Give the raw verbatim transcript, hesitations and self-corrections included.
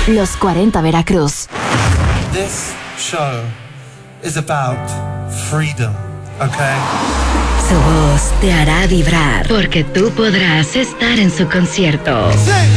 Los cuarenta Veracruz. This show is about freedom, okay? Su voz te hará vibrar porque tú podrás estar en su concierto. Sí.